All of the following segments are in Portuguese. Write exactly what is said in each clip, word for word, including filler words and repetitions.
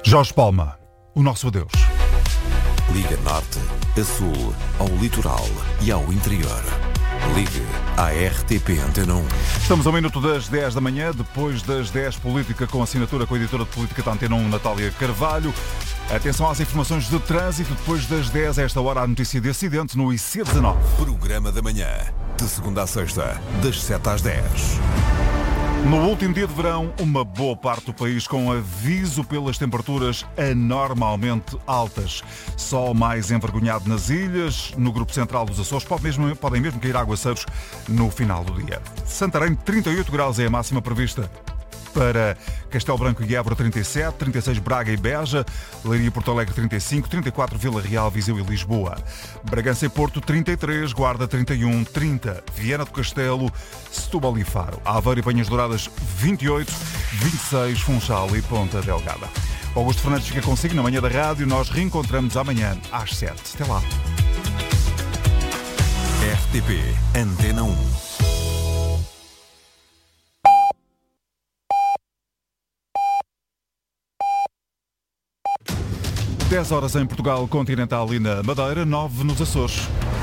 Jorge Palma, o nosso adeus. Liga Norte, a Sul, ao litoral e ao interior. Ligue à R T P Antena um. Estamos ao minuto das dez da manhã, depois das dez, política com assinatura com a editora de política da Antena um, Natália Carvalho. Atenção às informações de trânsito, depois das dez, a esta hora, a notícia de acidente no I C dezanove. Programa da manhã, de segunda à sexta, das sete às dez. No último dia de verão, uma boa parte do país com aviso pelas temperaturas anormalmente altas. Sol mais envergonhado nas ilhas, no grupo central dos Açores, pode mesmo, podem mesmo cair aguaceiros no final do dia. Santarém, trinta e oito graus é a máxima prevista. Para Castelo Branco e Évora, trinta e sete, trinta e seis Braga e Beja, Leiria e Porto Alegre, trinta e cinco, trinta e quatro Vila Real, Viseu e Lisboa, Bragança e Porto, trinta e três, Guarda, trinta e um, trinta, Viana do Castelo, Setúbal e Faro, Aveiro e Penhas Douradas, vinte e oito, vinte e seis, Funchal e Ponta Delgada. Augusto Fernandes fica consigo na manhã da rádio, nós reencontramos amanhã às sete. Até lá. R T P Antena um. dez horas em Portugal Continental e na Madeira, nove nos Açores.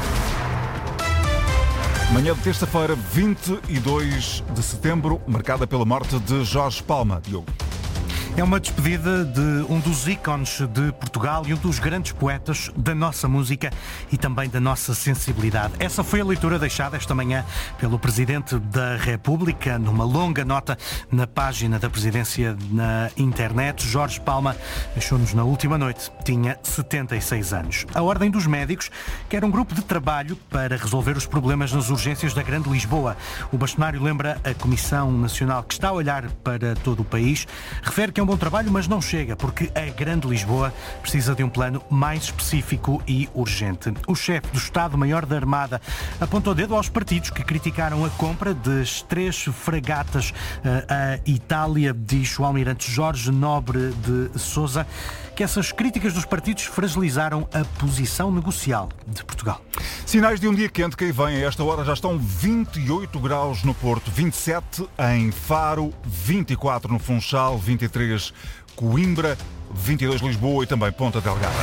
Manhã de terça-feira, vinte e dois de setembro, marcada pela morte de Jorge Palma. Diogo. É uma despedida de um dos ícones de Portugal e um dos grandes poetas da nossa música e também da nossa sensibilidade. Essa foi a leitura deixada esta manhã pelo Presidente da República numa longa nota na página da Presidência na internet. Jorge Palma deixou-nos na última noite. Tinha setenta e seis anos. A Ordem dos Médicos quer um grupo de trabalho para resolver os problemas nas urgências da Grande Lisboa. O bastonário lembra a Comissão Nacional que está a olhar para todo o país. Refere que é um bom trabalho, mas não chega, porque a Grande Lisboa precisa de um plano mais específico e urgente. O chefe do Estado-Maior da Armada apontou o dedo aos partidos que criticaram a compra das três fragatas à Itália, diz o almirante Jorge Nobre de Sousa, que essas críticas dos partidos fragilizaram a posição negocial de Portugal. Sinais de um dia quente que aí vem. A esta hora já estão vinte e oito graus no Porto, vinte e sete em Faro, vinte e quatro no Funchal, vinte e três Coimbra, vinte e dois Lisboa e também Ponta Delgada.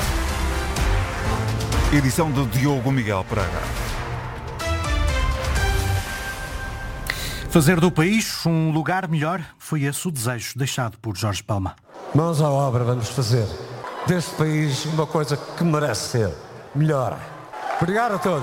Edição de Diogo Miguel Praga. Fazer do país um lugar melhor foi esse o desejo deixado por Jorge Palma. Mãos à obra, vamos fazer deste país uma coisa que merece ser melhor. Obrigado a todos.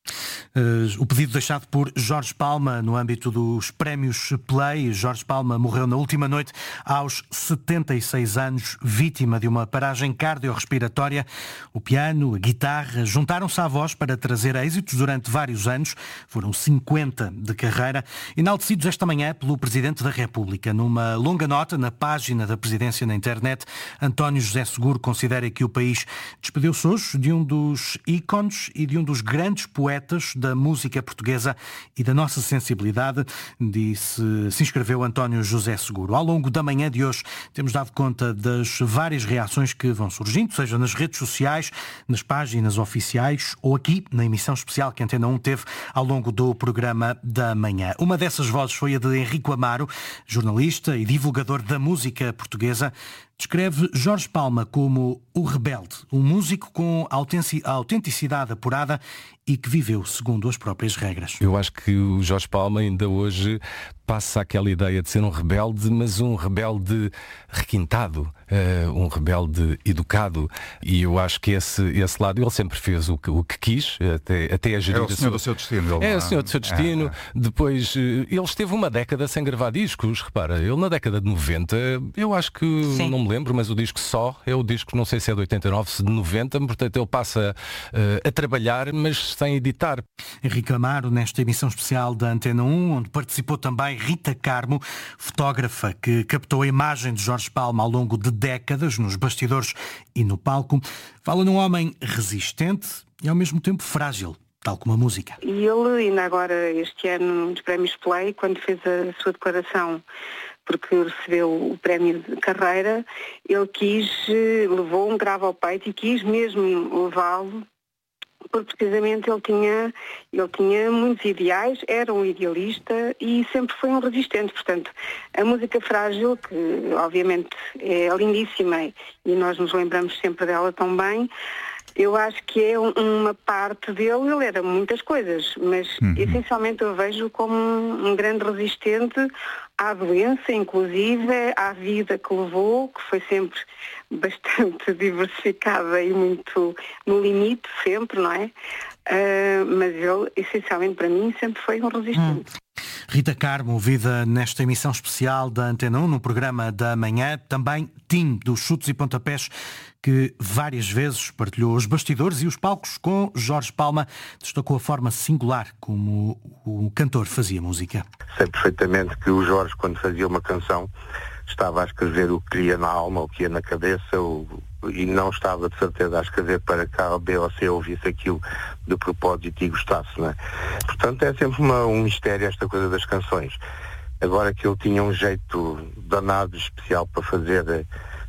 Uh, o pedido deixado por Jorge Palma no âmbito dos prémios Play. Jorge Palma morreu na última noite aos setenta e seis anos, vítima de uma paragem cardiorrespiratória. O piano, a guitarra juntaram-se à voz para trazer êxitos durante vários anos. Foram cinquenta de carreira, enaltecidos esta manhã pelo Presidente da República. Numa longa nota na página da Presidência na internet, António José Seguro considera que o país despediu-se hoje de um dos ícones e de um dos grandes poetas da música portuguesa e da nossa sensibilidade, disse, se inscreveu António José Seguro. Ao longo da manhã de hoje temos dado conta das várias reações que vão surgindo, seja nas redes sociais, nas páginas oficiais ou aqui na emissão especial que a Antena um teve ao longo do programa da manhã. Uma dessas vozes foi a de Henrico Amaro, jornalista e divulgador da música portuguesa. Descreve Jorge Palma como o rebelde, um músico com autenticidade apurada e que viveu segundo as próprias regras. Eu acho que o Jorge Palma ainda hoje passa aquela ideia de ser um rebelde, mas um rebelde requintado, uh, um rebelde educado, e eu acho que esse, esse lado ele sempre fez o que, o que quis, até, até a gerir. É o senhor do seu destino. Ele é não... o senhor do seu destino. É, é. Depois, uh, ele esteve uma década sem gravar discos, repara, ele na década de noventa, eu acho que, Sim. não me lembro, mas o disco Só é o disco, não sei se é de oitenta e nove, se de noventa, portanto ele passa uh, a trabalhar, mas sem editar. Henrique Amaro, nesta emissão especial da Antena um, onde participou também Rita Carmo, fotógrafa que captou a imagem de Jorge Palma ao longo de décadas, nos bastidores e no palco, fala num homem resistente e ao mesmo tempo frágil, tal como a música. E ele, ainda agora este ano nos prémios Play, quando fez a sua declaração, porque recebeu o prémio de carreira, ele quis, levou um grave ao peito e quis mesmo levá-lo porque precisamente ele tinha, ele tinha muitos ideais, era um idealista e sempre foi um resistente. Portanto, a música Frágil, que obviamente é lindíssima e nós nos lembramos sempre dela tão bem, eu acho que é um, uma parte dele. Ele era muitas coisas, mas uhum. essencialmente eu vejo como um, um grande resistente à doença, inclusive à vida que levou, que foi sempre bastante diversificada e muito no limite, sempre, não é? Uh, mas ele, essencialmente para mim, sempre foi um resistente. Hum. Rita Carmo, ouvida nesta emissão especial da Antena um, no programa da manhã, também Tim, dos Chutes e Pontapés, que várias vezes partilhou os bastidores e os palcos com Jorge Palma, destacou a forma singular como o cantor fazia música. Sei perfeitamente que o Jorge, quando fazia uma canção, estava a escrever o que queria na alma, o que ia na cabeça, o, e não estava de certeza a escrever para que a B ou C ouvisse aquilo de propósito e gostasse, não é? Portanto, é sempre uma, um mistério esta coisa das canções. Agora que ele tinha um jeito danado, especial para fazer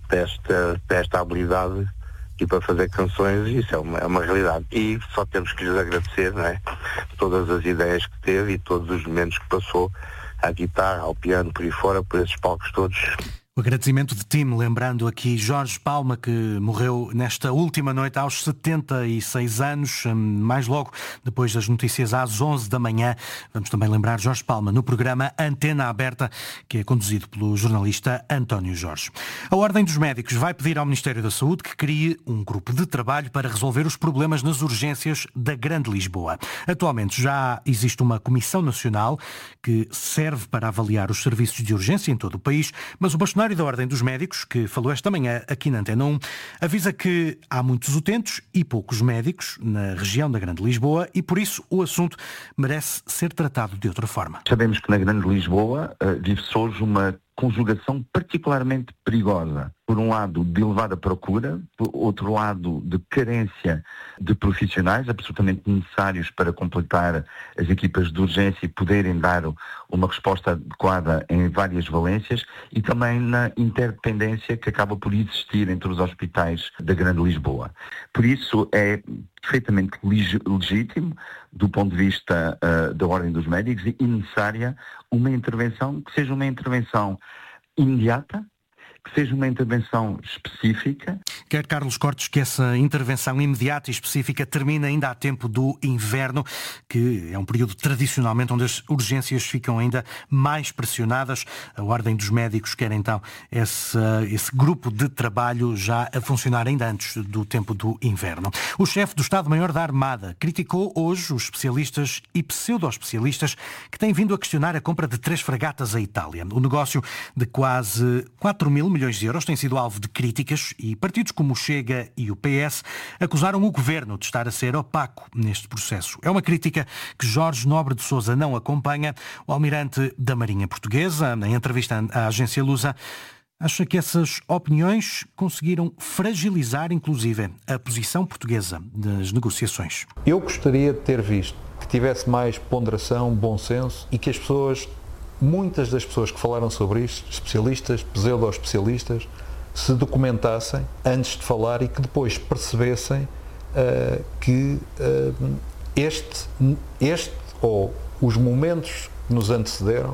desta, desta habilidade e para fazer canções, isso é uma, é uma realidade. E só temos que lhes agradecer, não é? Todas as ideias que teve e todos os momentos que passou à guitarra, ao piano, por aí fora, por esses palcos todos. O agradecimento de Tim, lembrando aqui Jorge Palma, que morreu nesta última noite aos setenta e seis anos, mais logo depois das notícias às onze da manhã. Vamos também lembrar Jorge Palma no programa Antena Aberta, que é conduzido pelo jornalista António Jorge. A Ordem dos Médicos vai pedir ao Ministério da Saúde que crie um grupo de trabalho para resolver os problemas nas urgências da Grande Lisboa. Atualmente já existe uma Comissão Nacional que serve para avaliar os serviços de urgência em todo o país, mas o bastonário da Ordem dos Médicos, que falou esta manhã aqui na Antena um, avisa que há muitos utentes e poucos médicos na região da Grande Lisboa e, por isso, o assunto merece ser tratado de outra forma. Sabemos que na Grande Lisboa uh, vive-se hoje uma conjugação particularmente perigosa. Por um lado, de elevada procura, por outro lado, de carência de profissionais absolutamente necessários para completar as equipas de urgência e poderem dar uma resposta adequada em várias valências, e também na interdependência que acaba por existir entre os hospitais da Grande Lisboa. Por isso é perfeitamente legítimo, do ponto de vista uh, da Ordem dos Médicos, e necessária uma intervenção que seja uma intervenção imediata, que seja uma intervenção específica. Quer Carlos Cortes que essa intervenção imediata e específica termine ainda a tempo do inverno, que é um período tradicionalmente onde as urgências ficam ainda mais pressionadas. A Ordem dos Médicos quer então esse, esse grupo de trabalho já a funcionar ainda antes do tempo do inverno. O chefe do Estado-Maior da Armada criticou hoje os especialistas e pseudo-especialistas que têm vindo a questionar a compra de três fragatas à Itália. O negócio de quase quatro mil milhões de euros tem sido alvo de críticas e partidos como o Chega e o P S acusaram o governo de estar a ser opaco neste processo. É uma crítica que Jorge Nobre de Sousa não acompanha. O almirante da Marinha Portuguesa, em entrevista à agência Lusa, acha que essas opiniões conseguiram fragilizar, inclusive, a posição portuguesa das negociações. Eu gostaria de ter visto que tivesse mais ponderação, bom senso e que as pessoas, muitas das pessoas que falaram sobre isto, especialistas, pseudo-especialistas, se documentassem antes de falar e que depois percebessem uh, que uh, este, este ou os momentos que nos antecederam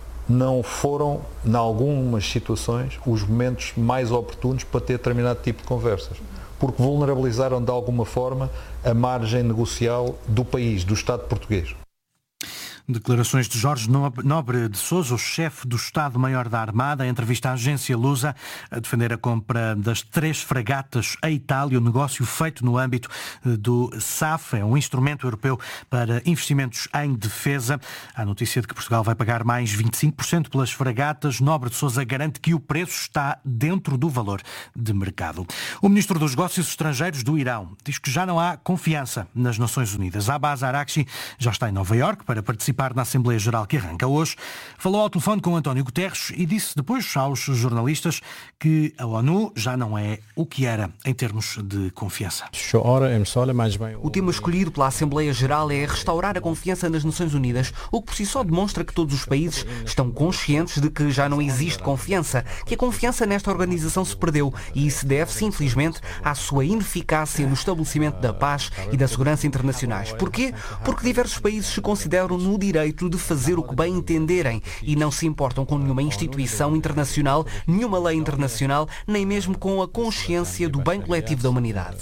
não foram, em algumas situações, os momentos mais oportunos para ter determinado tipo de conversas, porque vulnerabilizaram de alguma forma a margem negocial do país, do Estado português. Declarações de Jorge Nobre de Sousa, o chefe do Estado-Maior da Armada, em entrevista à agência Lusa, a defender a compra das três fragatas à Itália, o negócio feito no âmbito do S A F, é um instrumento europeu para investimentos em defesa. A notícia de que Portugal vai pagar mais vinte e cinco por cento pelas fragatas. Nobre de Sousa garante que o preço está dentro do valor de mercado. O ministro dos Negócios Estrangeiros do Irão diz que já não há confiança nas Nações Unidas. Abbas Araghchi já está em Nova Iorque para participar participar na Assembleia Geral que arranca hoje. Falou ao telefone com António Guterres e disse depois aos jornalistas que a ONU já não é o que era em termos de confiança. O tema escolhido pela Assembleia Geral é restaurar a confiança nas Nações Unidas, o que por si só demonstra que todos os países estão conscientes de que já não existe confiança, que a confiança nesta organização se perdeu e isso deve-se, infelizmente, à sua ineficácia no estabelecimento da paz e da segurança internacionais. Porquê? Porque diversos países se consideram no direito de fazer o que bem entenderem e não se importam com nenhuma instituição internacional, nenhuma lei internacional, nem mesmo com a consciência do bem coletivo da humanidade.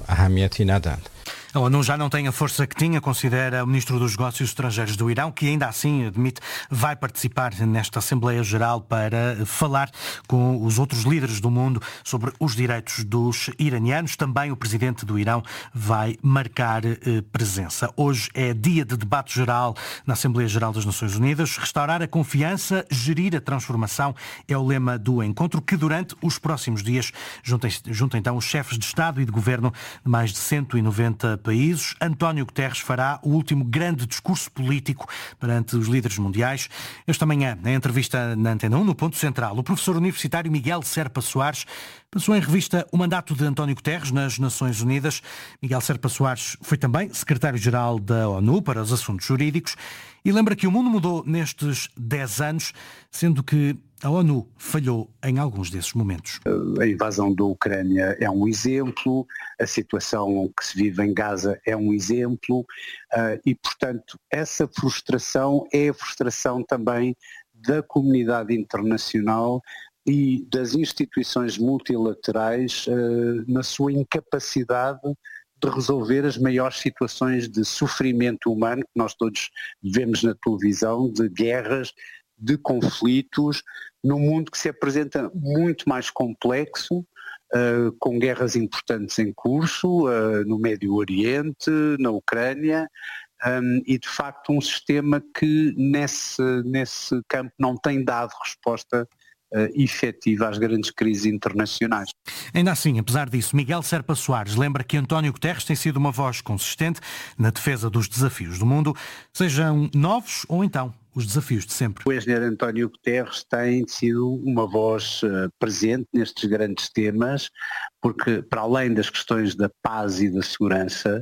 A ONU já não tem a força que tinha, considera o Ministro dos Negócios Estrangeiros do Irão, que ainda assim, admite, vai participar nesta Assembleia Geral para falar com os outros líderes do mundo sobre os direitos dos iranianos. Também o Presidente do Irão vai marcar eh, presença. Hoje é dia de debate geral na Assembleia Geral das Nações Unidas. Restaurar a confiança, gerir a transformação é o lema do encontro, que durante os próximos dias junta, junta então os chefes de Estado e de Governo de mais de cento e noventa países. António Guterres fará o último grande discurso político perante os líderes mundiais. Esta manhã, em entrevista na Antena um, no Ponto Central, o professor universitário Miguel Serpa Soares passou em revista o mandato de António Guterres nas Nações Unidas. Miguel Serpa Soares foi também secretário-geral da ONU para os assuntos jurídicos e lembra que o mundo mudou nestes dez anos, sendo que a ONU falhou em alguns desses momentos. A invasão da Ucrânia é um exemplo, a situação que se vive em Gaza é um exemplo e, portanto, essa frustração é a frustração também da comunidade internacional e das instituições multilaterais na sua incapacidade de resolver as maiores situações de sofrimento humano que nós todos vemos na televisão, de guerras, de conflitos, num mundo que se apresenta muito mais complexo, uh, com guerras importantes em curso, uh, no Médio Oriente, na Ucrânia, um, e de facto um sistema que nesse, nesse campo não tem dado resposta Uh, efetiva às grandes crises internacionais. Ainda assim, apesar disso, Miguel Serpa Soares lembra que António Guterres tem sido uma voz consistente na defesa dos desafios do mundo, sejam novos ou então os desafios de sempre. O engenheiro António Guterres tem sido uma voz uh, presente nestes grandes temas, porque para além das questões da paz e da segurança,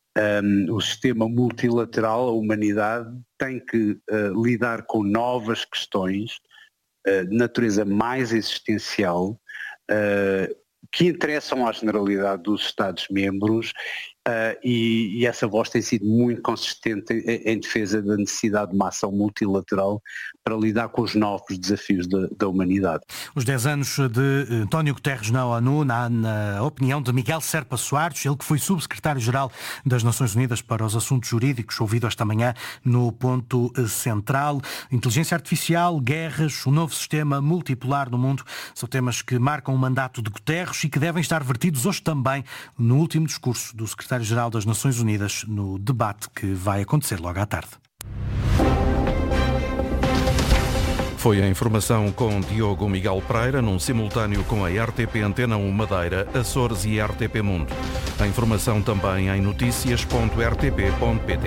um, o sistema multilateral, a humanidade, tem que uh, lidar com novas questões de natureza mais existencial, uh, que interessam à generalidade dos Estados-membros uh, e, e essa voz tem sido muito consistente em, em defesa da necessidade de uma ação multilateral para lidar com os novos desafios da, da humanidade. Os dez anos de António Guterres na ONU, na, na opinião de Miguel Serpa Soares, ele que foi subsecretário-geral das Nações Unidas para os Assuntos Jurídicos, ouvido esta manhã no Ponto Central. Inteligência artificial, guerras, o novo sistema multipolar no mundo, são temas que marcam o mandato de Guterres e que devem estar vertidos hoje também no último discurso do secretário-geral das Nações Unidas, no debate que vai acontecer logo à tarde. Foi a informação com Diogo Miguel Pereira, num simultâneo com a R T P Antena um Madeira, Açores e R T P Mundo. A informação também em notícias ponto r t p ponto p t.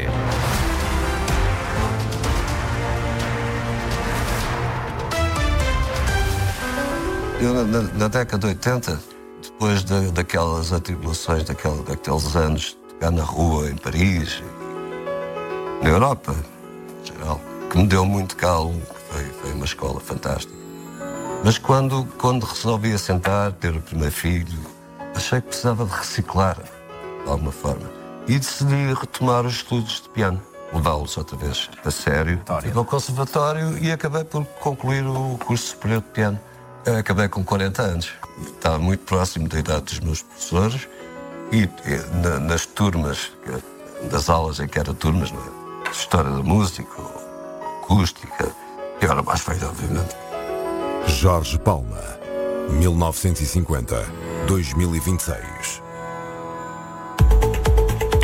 Eu, na, na década de oitenta, depois de, daquelas atribulações, daquele, daqueles anos de cá na rua, em Paris, na Europa, em geral, que me deu muito calmo, foi, foi uma escola fantástica. Mas quando, quando resolvi assentar, ter o primeiro filho, achei que precisava de reciclar, de alguma forma. E decidi retomar os estudos de piano, levá-los outra vez a sério. Fui ao conservatório e acabei por concluir o curso superior de piano. Eu acabei com quarenta anos. Estava muito próximo da idade dos meus professores e, e na, nas turmas, das aulas em que eram turmas, não é? História da música, acústica, e era mais feio, obviamente. Jorge Palma, mil novecentos e cinquenta a dois mil e vinte e seis.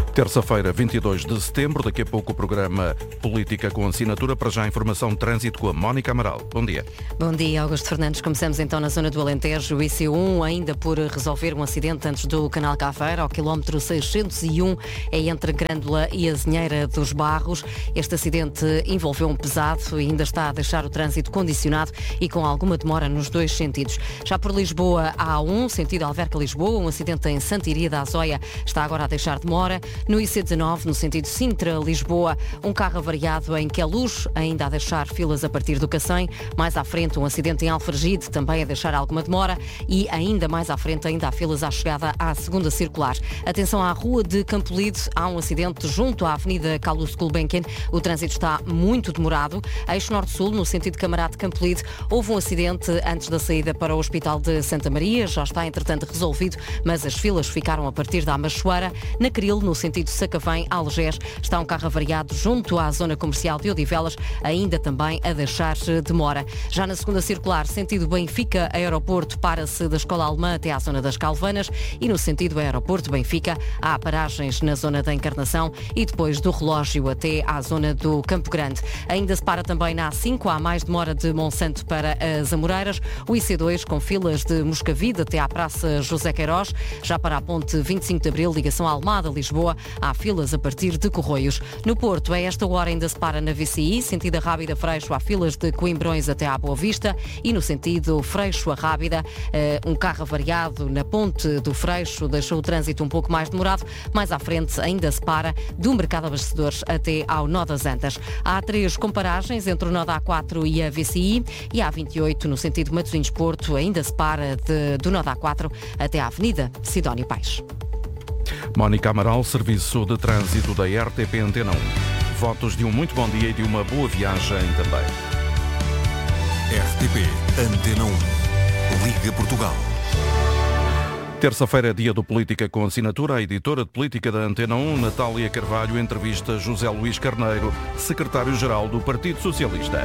Terça-feira, vinte e dois de setembro, daqui a pouco o programa Política com Assinatura. Para já a informação de trânsito com a Mónica Amaral. Bom dia. Bom dia, Augusto Fernandes. Começamos então na zona do Alentejo, o I C um, ainda por resolver um acidente antes do Canal Cafeira, ao quilómetro seiscentos e um, é entre Grândola e Azinheira dos Barros. Este acidente envolveu um pesado e ainda está a deixar o trânsito condicionado e com alguma demora nos dois sentidos. Já por Lisboa, a A um, sentido Alverca-Lisboa, um acidente em Santa Iria da Azóia está agora a deixar demora. No I C dezanove, no sentido Sintra-Lisboa, um carro avariado em Queluz, ainda a deixar filas a partir do Cacém. Mais à frente, um acidente em Alfragide, também a deixar alguma demora. E ainda mais à frente, ainda há filas à chegada à segunda circular. Atenção à rua de Campolide, há um acidente junto à Avenida Carlos Gulbenkian. O trânsito está muito demorado. Eixo Norte-Sul, no sentido Camarate Campolide, houve um acidente antes da saída para o Hospital de Santa Maria. Já está, entretanto, resolvido, mas as filas ficaram a partir da Amachoara. Na Cril, no sentido Sacavém-Algés, está um carro avariado junto à zona comercial de Odivelas, ainda também a deixar demora. Já na segunda circular, sentido Benfica-Aeroporto, para-se da Escola Alemã até à zona das Calvanas, e no sentido Aeroporto-Benfica há paragens na zona da Encarnação e depois do Relógio até à zona do Campo Grande. Ainda se para também na A cinco, há mais demora de Monsanto para as Amoreiras. O I C dois com filas de Moscavide até à Praça José Queiroz. Já para a ponte vinte e cinco de Abril, ligação Almada-Lisboa, há filas a partir de Corroios. No Porto, a esta hora ainda se para na V C I, sentido a Rábida Freixo, há filas de Coimbrões até à Boa Vista, e no sentido Freixo a Rábida, um carro avariado na ponte do Freixo deixou o trânsito um pouco mais demorado. Mais à frente ainda se para do Mercado Abastecedores até ao Nó das Antas. Há três comparagens entre o Nó da A quatro e a V C I, e a A vinte e oito no sentido Matosinhos-Porto ainda se para de, do Nó da A quatro até à Avenida Sidónio Paes. Mónica Amaral, Serviço de Trânsito da R T P Antena um. Votos de um muito bom dia e de uma boa viagem também. R T P Antena um. Liga Portugal. Terça-feira é dia do Política com Assinatura. A editora de Política da Antena um, Natália Carvalho, entrevista José Luís Carneiro, secretário-geral do Partido Socialista.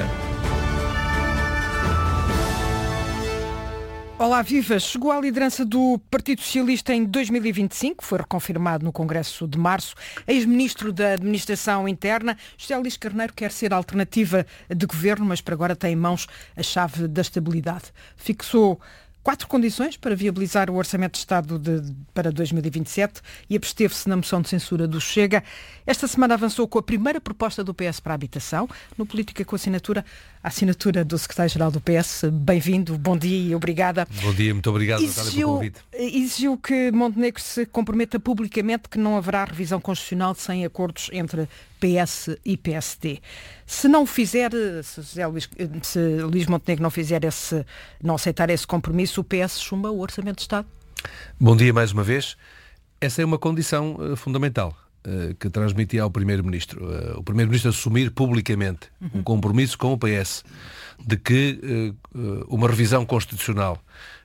Olá, viva! Chegou à liderança do Partido Socialista em dois mil e vinte e cinco, foi reconfirmado no Congresso de Março. Ex-ministro da Administração Interna, José Luís Carneiro quer ser alternativa de governo, mas por agora tem em mãos a chave da estabilidade. Fixou quatro condições para viabilizar o Orçamento de Estado de, para dois mil e vinte e sete e absteve-se na moção de censura do Chega. Esta semana avançou com a primeira proposta do P S para a habitação. No Política com Assinatura, a assinatura do secretário-geral do P S. Bem-vindo, bom dia e obrigada. Bom dia, muito obrigado, Natália, pelo convite. Exigiu que Montenegro se comprometa publicamente que não haverá revisão constitucional sem acordos entre P S e P S D. Se não fizer, se, José Luís, se Luís Montenegro não fizer esse, não aceitar esse compromisso, o P S chumba o Orçamento de Estado? Bom dia mais uma vez. Essa é uma condição uh, fundamental uh, que transmitia ao Primeiro-Ministro. Uh, o Primeiro-Ministro assumir publicamente uhum. um compromisso com o P S de que uh, uh, uma revisão constitucional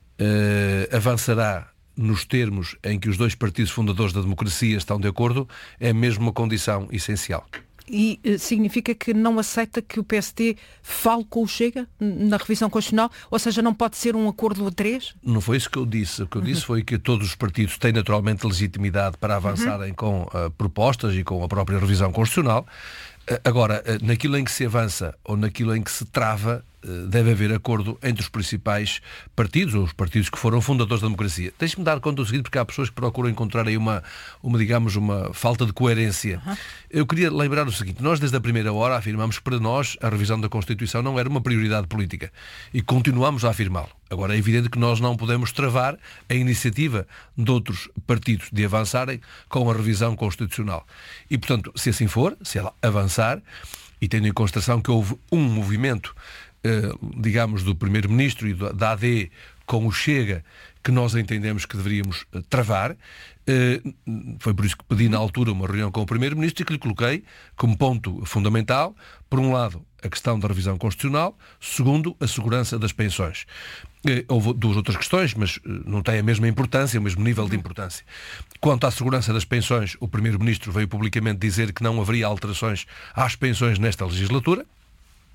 uh, avançará nos termos em que os dois partidos fundadores da democracia estão de acordo, é mesmo uma condição essencial. E uh, significa que não aceita que o P S D fale com o Chega na revisão constitucional? Ou seja, não pode ser um acordo a três? Não foi isso que eu disse. O que eu uhum. disse foi que todos os partidos têm naturalmente legitimidade para avançarem uhum. com uh, propostas e com a própria revisão constitucional. Uh, agora, uh, naquilo em que se avança ou naquilo em que se trava, deve haver acordo entre os principais partidos, ou os partidos que foram fundadores da democracia. Deixe-me dar conta do seguinte, porque há pessoas que procuram encontrar aí uma, uma digamos, uma falta de coerência. Uhum. Eu queria lembrar o seguinte, nós desde a primeira hora afirmamos que para nós a revisão da Constituição não era uma prioridade política e continuamos a afirmá-lo. Agora é evidente que nós não podemos travar a iniciativa de outros partidos de avançarem com a revisão constitucional. E, portanto, se assim for, se ela avançar, e tendo em consideração que houve um movimento Uh, digamos, do Primeiro-Ministro e da A D com o Chega, que nós entendemos que deveríamos uh, travar. Uh, foi por isso que pedi na altura uma reunião com o Primeiro-Ministro e que lhe coloquei como ponto fundamental, por um lado, a questão da revisão constitucional, segundo, a segurança das pensões. Uh, houve duas outras questões, mas uh, não têm a mesma importância, o mesmo nível de importância. Quanto à segurança das pensões, o Primeiro-Ministro veio publicamente dizer que não haveria alterações às pensões nesta legislatura.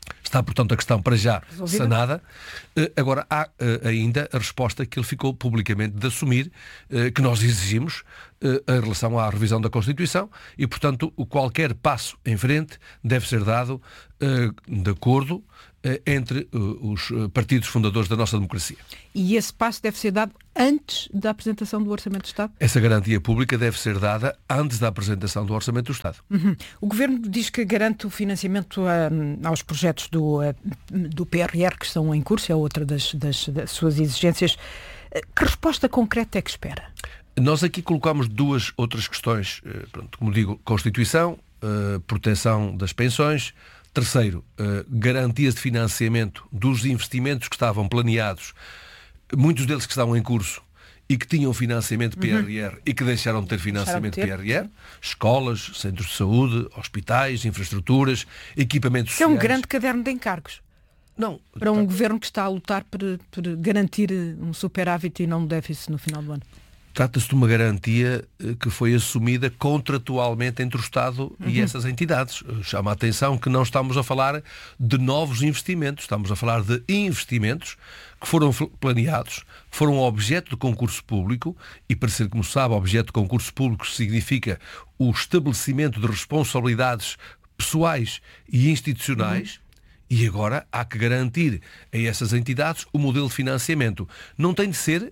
Está, portanto, a questão para já Resolvida. sanada. Uh, agora, há uh, ainda a resposta que ele ficou publicamente de assumir, uh, que nós exigimos uh, em relação à revisão da Constituição e, portanto, qualquer passo em frente deve ser dado uh, de acordo uh, entre uh, os partidos fundadores da nossa democracia. E esse passo deve ser dado antes da apresentação do Orçamento do Estado? Essa garantia pública deve ser dada antes da apresentação do Orçamento do Estado. Uhum. O Governo diz que garante o financiamento um, aos projetos do, uh, do P R R que estão em curso, é outra das, das, das suas exigências. Que resposta concreta é que espera? Nós aqui colocamos duas outras questões. Uh, pronto, como digo, Constituição, uh, proteção das pensões. Terceiro, uh, garantias de financiamento dos investimentos que estavam planeados, muitos deles que estavam em curso e que tinham financiamento P R R uhum. e que deixaram de ter financiamento de ter. P R R, escolas, centros de saúde, hospitais, infraestruturas, equipamentos sociais. É um sociais. grande caderno de encargos. Não. Para um governo que está a lutar por, por garantir um superávit e não um déficit no final do ano. Trata-se de uma garantia que foi assumida contratualmente entre o Estado uhum. e essas entidades. Chama a atenção que não estamos a falar de novos investimentos, estamos a falar de investimentos que foram planeados, que foram objeto de concurso público e, para ser, como sabe, objeto de concurso público significa o estabelecimento de responsabilidades pessoais e institucionais. Uhum. E agora há que garantir a essas entidades o modelo de financiamento. Não tem de ser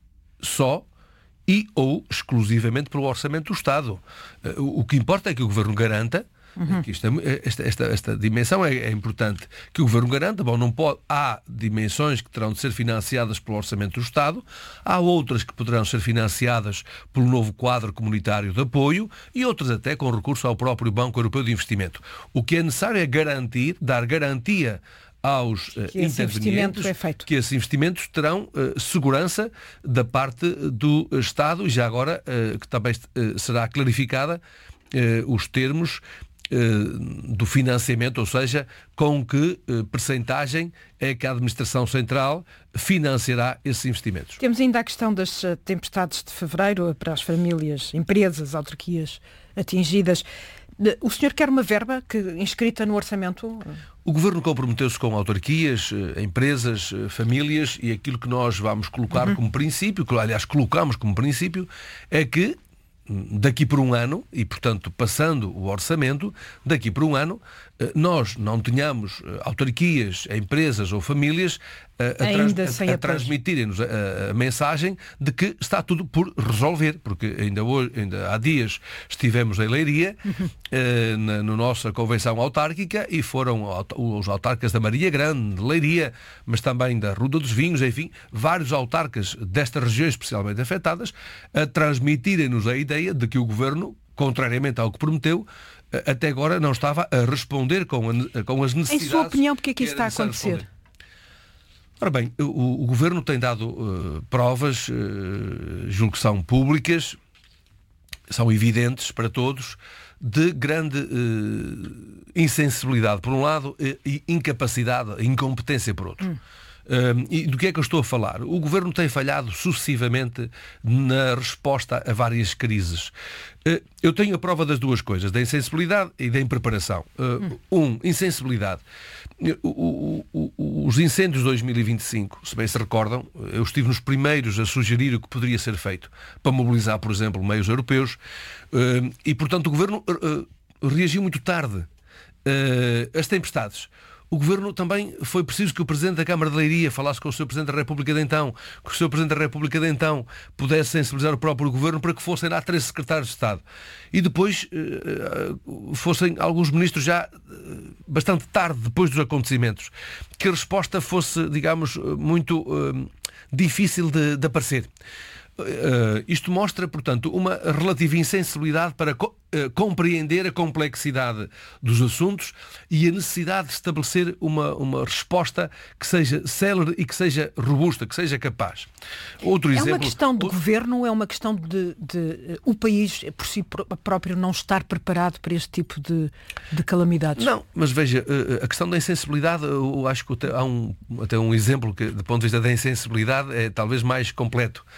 só e ou exclusivamente pelo Orçamento do Estado. O que importa é que o Governo garanta, uhum. que isto é, esta, esta, esta dimensão é, é importante, que o Governo garanta, bom, não pode, há dimensões que terão de ser financiadas pelo Orçamento do Estado, há outras que poderão ser financiadas pelo novo quadro comunitário de apoio e outras até com recurso ao próprio Banco Europeu de Investimento. O que é necessário é garantir, dar garantia aos uh, que esse intervenientes é feito. que esses investimentos terão uh, segurança da parte do Estado e já agora uh, que também uh, será clarificada uh, os termos uh, do financiamento, ou seja, com que uh, percentagem é que a Administração Central financiará esses investimentos. Temos ainda a questão das tempestades de fevereiro para as famílias, empresas, autarquias atingidas. O senhor quer uma verba que, inscrita no orçamento? O Governo comprometeu-se com autarquias, empresas, famílias e aquilo que nós vamos colocar uhum. como princípio, que aliás colocamos como princípio, é que daqui por um ano, e portanto passando o orçamento, daqui por um ano, nós não tenhamos autarquias, empresas ou famílias a, a, trans, a, a transmitirem-nos a, a mensagem de que está tudo por resolver, porque ainda, hoje, ainda há dias estivemos em Leiria, uhum. eh, na, na nossa convenção autárquica, e foram os autarcas da Maria Grande, de Leiria, mas também da Ruda dos Vinhos, enfim, vários autarcas destas regiões especialmente afetadas, a transmitirem-nos a ideia de que o Governo, contrariamente ao que prometeu, até agora não estava a responder com, a, com as necessidades. Em sua opinião, porque é que isso está a acontecer? Responder. Ora bem, o, o Governo tem dado uh, provas, uh, julgo que são públicas, são evidentes para todos, de grande uh, insensibilidade por um lado e incapacidade, incompetência por outro. Hum. Uh, e do que é que eu estou a falar? O Governo tem falhado sucessivamente na resposta a várias crises. Uh, eu tenho a prova das duas coisas, da insensibilidade e da impreparação. Uh, um, insensibilidade. O, o, o, os incêndios de dois mil e vinte e cinco, se bem se recordam, eu estive nos primeiros a sugerir o que poderia ser feito para mobilizar, por exemplo, meios europeus, uh, e portanto o Governo uh, reagiu muito tarde. Uh, as tempestades. O Governo também foi preciso que o Presidente da Câmara de Leiria falasse com o senhor Presidente da República de então, que o senhor Presidente da República de então pudesse sensibilizar o próprio Governo para que fossem lá três secretários de Estado. E depois uh, fossem alguns ministros já uh, bastante tarde, depois dos acontecimentos. Que a resposta fosse, digamos, muito uh, difícil de, de aparecer. Uh, isto mostra, portanto, uma relativa insensibilidade para co uh, compreender a complexidade dos assuntos e a necessidade de estabelecer uma, uma resposta que seja célere e que seja robusta, que seja capaz. Outro é exemplo... uma questão de governo ou é uma questão de, de uh, o país por si próprio não estar preparado para este tipo de, de calamidades? Não, mas veja, uh, a questão da insensibilidade, eu acho que há um, até um exemplo que, do ponto de vista da insensibilidade, é talvez mais completo.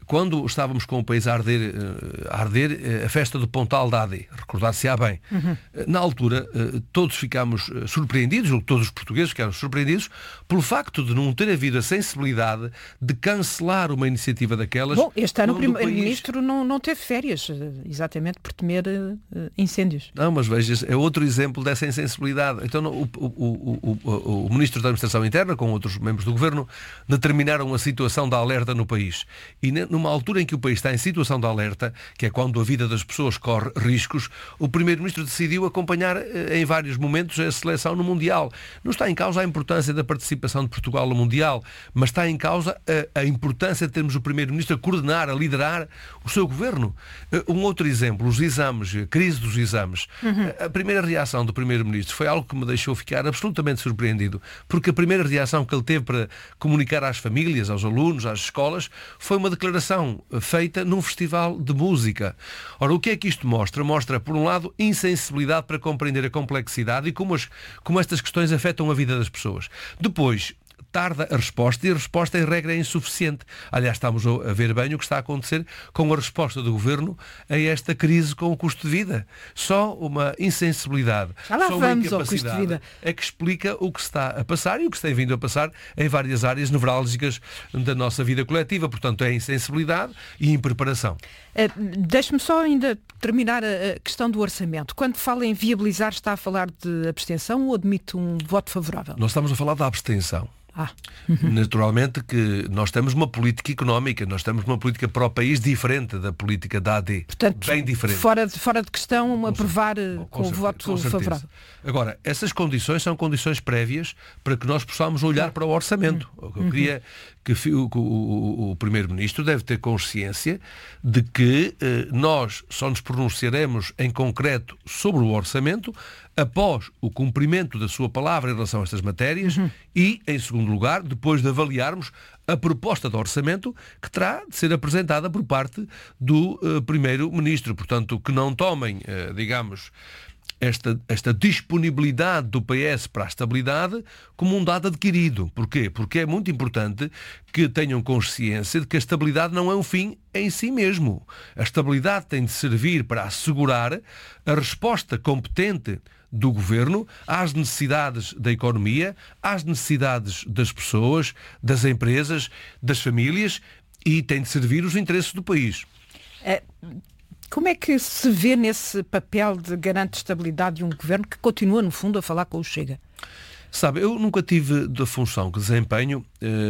quando estávamos com o país a arder, a arder a festa do Pontal da A D, recordar-se-á bem, uhum. na altura todos ficámos surpreendidos, ou todos os portugueses ficaram surpreendidos, pelo facto de não ter havido a sensibilidade de cancelar uma iniciativa daquelas. Bom, este ano o primeiro-ministro país... não, não teve férias, exatamente por temer uh, incêndios. Não, mas vejas, é outro exemplo dessa insensibilidade. Então o, o, o, o, o Ministro da Administração Interna, com outros membros do Governo, determinaram a situação de alerta no país. E numa altura em que o país está em situação de alerta, que é quando a vida das pessoas corre riscos, o Primeiro-Ministro decidiu acompanhar em vários momentos a seleção no Mundial. Não está em causa a importância da participação de Portugal no Mundial, mas está em causa a, a importância de termos o Primeiro-Ministro a coordenar, a liderar o seu Governo. Um outro exemplo, os exames, a crise dos exames. Uhum. A primeira reação do Primeiro-Ministro foi algo que me deixou ficar absolutamente surpreendido, porque a primeira reação que ele teve para comunicar às famílias, aos alunos, às escolas, foi uma declaração feita num festival de música. Ora, o que é que isto mostra? Mostra, por um lado, insensibilidade para compreender a complexidade e como, as, como estas questões afetam a vida das pessoas. Depois, tarda a resposta e a resposta em regra é insuficiente. Aliás, estamos a ver bem o que está a acontecer com a resposta do Governo a esta crise com o custo de vida. Só uma insensibilidade, Já lá só uma vamos ao custo de vida. É que explica o que se está a passar e o que se tem vindo a passar em várias áreas nevrálgicas da nossa vida coletiva. Portanto, é insensibilidade e impreparação. Uh, Deixe-me só ainda terminar a, a questão do orçamento. Quando fala em viabilizar, está a falar de abstenção ou admite um voto favorável? Nós estamos a falar da abstenção. Ah. Naturalmente que nós temos uma política económica, nós temos uma política para o país diferente da política da A D. Portanto, bem diferente. Fora de, fora de questão com aprovar com, com o certeza, voto favorável. Agora, essas condições são condições prévias para que nós possamos olhar para o orçamento. Uhum. Eu queria que o, o, o Primeiro-Ministro deve ter consciência de que eh, nós só nos pronunciaremos em concreto sobre o orçamento após o cumprimento da sua palavra em relação a estas matérias uhum. e, em segundo lugar, depois de avaliarmos a proposta de orçamento que terá de ser apresentada por parte do uh, Primeiro-Ministro. Portanto, que não tomem, uh, digamos, esta, esta disponibilidade do P S para a estabilidade como um dado adquirido. Porquê? Porque é muito importante que tenham consciência de que a estabilidade não é um fim em si mesmo. A estabilidade tem de servir para assegurar a resposta competente do Governo às necessidades da economia, às necessidades das pessoas, das empresas, das famílias e tem de servir os interesses do país. É... Como é que se vê nesse papel de garante de estabilidade de um governo que continua, no fundo, a falar com o Chega? Sabe, eu nunca tive da função que desempenho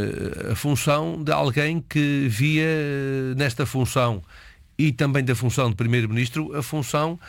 a função de alguém que via nesta função e também da função de Primeiro-Ministro a função,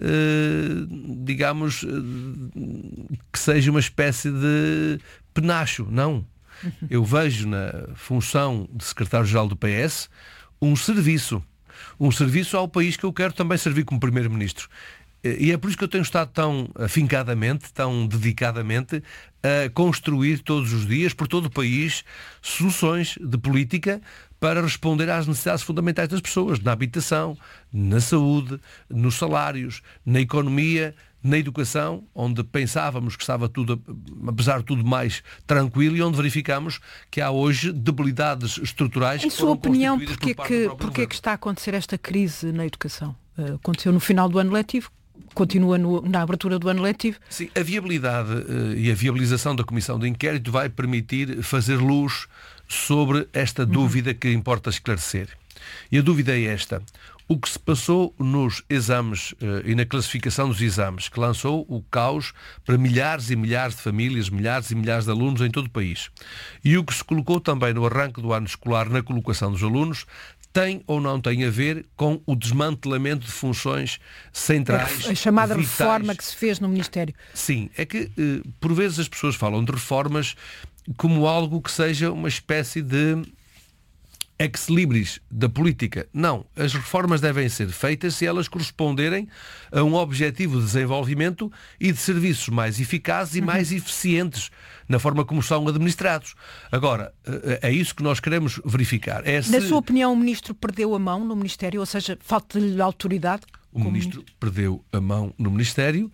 digamos, que seja uma espécie de penacho. Não. Eu vejo na função de Secretário-Geral do P S um serviço. Um serviço ao país que eu quero também servir como Primeiro-Ministro. E é por isso que eu tenho estado tão afincadamente, tão dedicadamente a construir todos os dias, por todo o país, soluções de política para responder às necessidades fundamentais das pessoas, na habitação, na saúde, nos salários, na economia, na educação, onde pensávamos que estava tudo, apesar de tudo, mais tranquilo e onde verificamos que há hoje debilidades estruturais. Em sua opinião, porquê que, porquê que está a acontecer esta crise na educação? Uh, aconteceu no final do ano letivo? Continua no, na abertura do ano letivo? Sim, a viabilidade uh, e a viabilização da Comissão de Inquérito vai permitir fazer luz sobre esta uhum. dúvida que importa esclarecer. E a dúvida é esta. O que se passou nos exames uh, e na classificação dos exames, que lançou o caos para milhares e milhares de famílias, milhares e milhares de alunos em todo o país. E o que se colocou também no arranque do ano escolar na colocação dos alunos, tem ou não tem a ver com o desmantelamento de funções centrais. A chamada vitais. Reforma que se fez no Ministério. Sim, é que uh, por vezes as pessoas falam de reformas como algo que seja uma espécie de ex-libris da política. Não, as reformas devem ser feitas se elas corresponderem a um objetivo de desenvolvimento e de serviços mais eficazes e mais uhum. eficientes na forma como são administrados. Agora, é isso que nós queremos verificar. É se... Na sua opinião, o Ministro perdeu a mão no Ministério, ou seja, falta-lhe autoridade? O Ministro, Ministro perdeu a mão no Ministério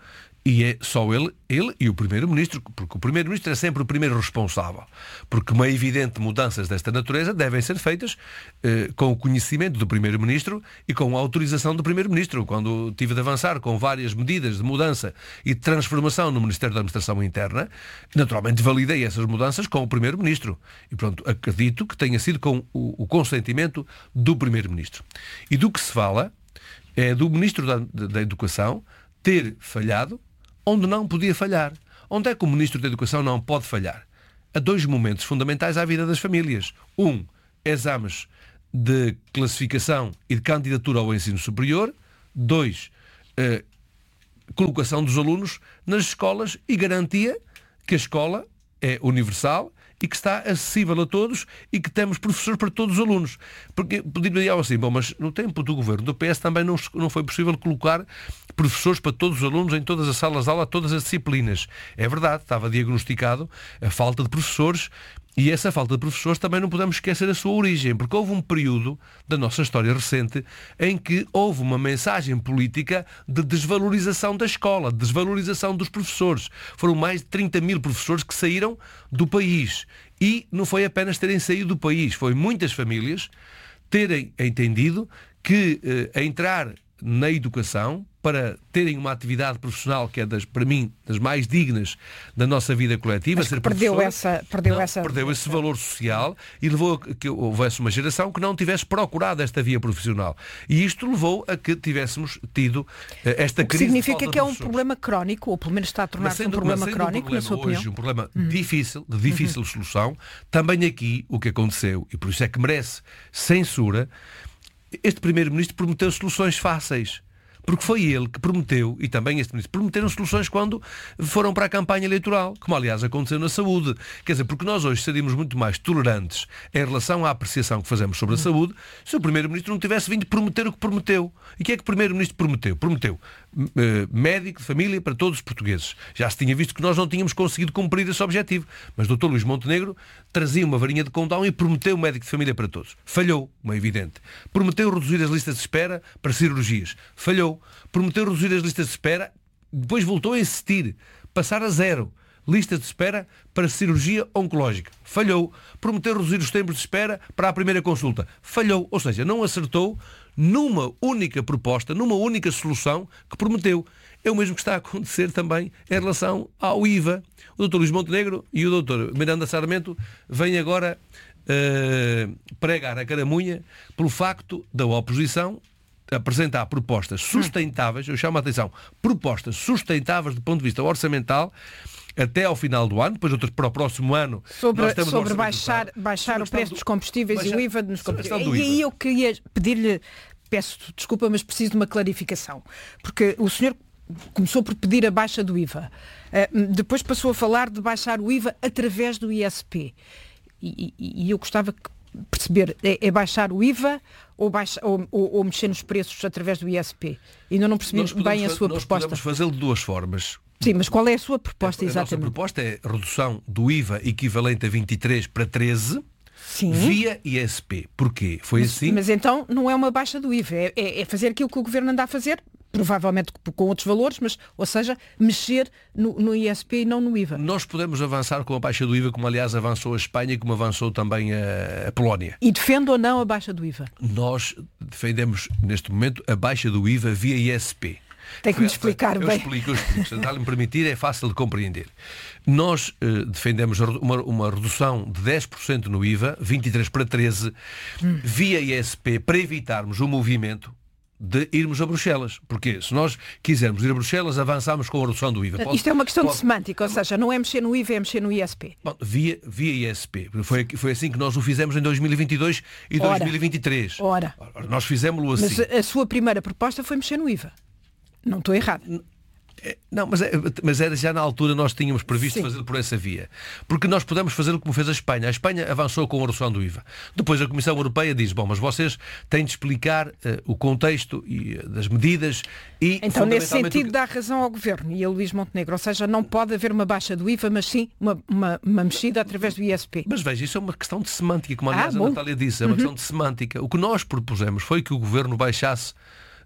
E é só ele, ele e o Primeiro-Ministro, porque o Primeiro-Ministro é sempre o primeiro responsável. Porque uma evidente mudanças desta natureza devem ser feitas eh, com o conhecimento do Primeiro-Ministro e com a autorização do Primeiro-Ministro. Quando tive de avançar com várias medidas de mudança e de transformação no Ministério da Administração Interna, naturalmente validei essas mudanças com o Primeiro-Ministro. E pronto, acredito que tenha sido com o, o consentimento do Primeiro-Ministro. E do que se fala é do Ministro da, da Educação ter falhado onde não podia falhar. Onde é que o Ministro da Educação não pode falhar? Há dois momentos fundamentais à vida das famílias. Um, exames de classificação e de candidatura ao ensino superior. Dois, eh, colocação dos alunos nas escolas e garantia que a escola é universal e que está acessível a todos e que temos professores para todos os alunos. Porque podia assim, bom, mas no tempo do governo do P S também não, não foi possível colocar professores para todos os alunos em todas as salas de aula, todas as disciplinas. É verdade, estava diagnosticado a falta de professores e essa falta de professores também não podemos esquecer a sua origem, porque houve um período da nossa história recente em que houve uma mensagem política de desvalorização da escola, de desvalorização dos professores. Foram mais de trinta mil professores que saíram do país. E não foi apenas terem saído do país, foi muitas famílias terem entendido que eh, entrar na educação para terem uma atividade profissional que é, das, para mim, das mais dignas da nossa vida coletiva. Mas ser perdeu essa, perdeu não, essa... Perdeu esse valor social e levou a que houvesse uma geração que não tivesse procurado esta via profissional. E isto levou a que tivéssemos tido esta o que crise. Significa que é um problema crónico, ou pelo menos está a tornar-se um problema crónico, um problema, na sua opinião? Hoje, um problema uhum. difícil, de difícil uhum. solução. Também aqui o que aconteceu, e por isso é que merece censura, este Primeiro-Ministro prometeu soluções fáceis. Porque foi ele que prometeu, e também este ministro, prometeram soluções quando foram para a campanha eleitoral, como aliás aconteceu na saúde. Quer dizer, porque nós hoje seríamos muito mais tolerantes em relação à apreciação que fazemos sobre a saúde se o Primeiro-Ministro não tivesse vindo prometer o que prometeu. E o que é que o Primeiro-Ministro prometeu? Prometeu uh, médico de família para todos os portugueses. Já se tinha visto que nós não tínhamos conseguido cumprir esse objetivo. Mas o doutor Luís Montenegro trazia uma varinha de condão e prometeu médico de família para todos. Falhou, uma evidente. Prometeu reduzir as listas de espera para cirurgias. Falhou. Prometeu reduzir as listas de espera, depois voltou a insistir, passar a zero. Listas de espera para cirurgia oncológica. Falhou. Prometeu reduzir os tempos de espera para a primeira consulta. Falhou. Ou seja, não acertou numa única proposta, numa única solução que prometeu. É o mesmo que está a acontecer também em relação ao I V A. O doutor Luís Montenegro e o doutor Miranda Sarmento vêm agora uh, pregar a caramunha pelo facto da oposição apresentar propostas sustentáveis, eu chamo a atenção, propostas sustentáveis do ponto de vista orçamental até ao final do ano, depois outras para o próximo ano. Sobre, sobre baixar, baixar sobre o preço do, dos combustíveis baixar, e o I V A nos combustíveis. E aí eu queria pedir-lhe, peço desculpa, mas preciso de uma clarificação. Porque o senhor começou por pedir a baixa do I V A. Uh, depois passou a falar de baixar o I V A através do I S P. E, e, e eu gostava que perceber, é, é baixar o I V A ou, baixa, ou, ou, ou mexer nos preços através do I S P? Ainda não percebi bem a sua nós proposta. Nós podemos fazê-lo de duas formas. Sim, mas qual é a sua proposta, exatamente? A nossa proposta é redução do I V A equivalente a vinte e três para treze, sim, via I S P. Porquê? Foi mas, assim? Mas então não é uma baixa do I V A, é, é, é fazer aquilo que o Governo anda a fazer, provavelmente com outros valores, mas, ou seja, mexer no, no I S P e não no I V A. Nós podemos avançar com a baixa do I V A, como aliás avançou a Espanha e como avançou também a, a Polónia. E defende ou não a baixa do I V A? Nós defendemos, neste momento, a baixa do I V A via I S P. Tem que me explicar eu bem. Explico, eu explico. Se me permitir, é fácil de compreender. Nós uh, defendemos uma, uma redução de dez por cento no I V A, vinte e três para treze, hum. via I S P, para evitarmos o movimento de irmos a Bruxelas. Porque se nós quisermos ir a Bruxelas, avançamos com a redução do I V A. Pode, Isto é uma questão pode... de semântica, ou seja, não é mexer no I V A, é mexer no I S P. Bom, via, via I S P. Foi, foi assim que nós o fizemos em dois mil e vinte e dois e ora, dois mil e vinte e três. Ora. Nós fizemos-lo assim. Mas a sua primeira proposta foi mexer no I V A. Não estou errado. Não, mas, é, mas era já na altura nós tínhamos previsto fazer por essa via. Porque nós podemos fazer como fez a Espanha. A Espanha avançou com a redução do I V A. Depois a Comissão Europeia diz, bom, mas vocês têm de explicar uh, o contexto e, uh, das medidas e... Então, nesse sentido, dá razão ao Governo e a Luís Montenegro. Ou seja, não pode haver uma baixa do I V A, mas sim uma, uma, uma mexida através do I S P. Mas veja, isso é uma questão de semântica, como aliás ah, a Natália disse, é uma uhum. questão de semântica. O que nós propusemos foi que o Governo baixasse